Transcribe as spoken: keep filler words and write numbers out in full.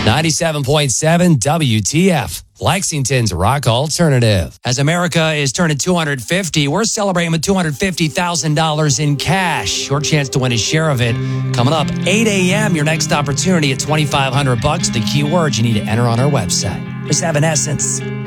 ninety-seven point seven W T F, Lexington's Rock Alternative. As America is turning two hundred fifty, we're celebrating with two hundred fifty thousand dollars in cash. Your chance to win a share of it. Coming up, eight a.m., your next opportunity at twenty-five hundred bucks. The key words you need to enter on our website. There's Evanescence.